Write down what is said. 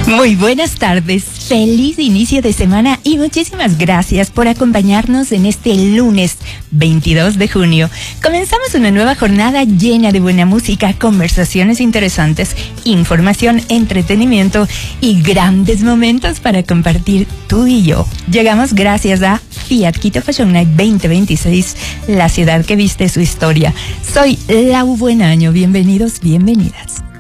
Muy buenas tardes, feliz inicio de semana y muchísimas gracias por acompañarnos en este lunes 22 de junio. Comenzamos una nueva jornada llena de buena música, conversaciones interesantes, información, entretenimiento y grandes momentos para compartir tú y yo. Llegamos gracias a Fiat Quito Fashion Night 2026, la ciudad que viste su historia. Soy Lau Buenaño, bienvenidos, bienvenidas.